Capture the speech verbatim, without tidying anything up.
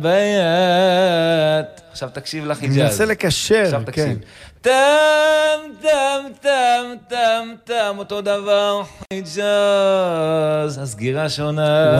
ביית. עכשיו תקשיב לחיג'אז. אני מנסה לקשר, עכשיו כן. תקשיב. טם, טם, טם, טם, טם, אותו דבר חיג'אז. הסגירה שונה.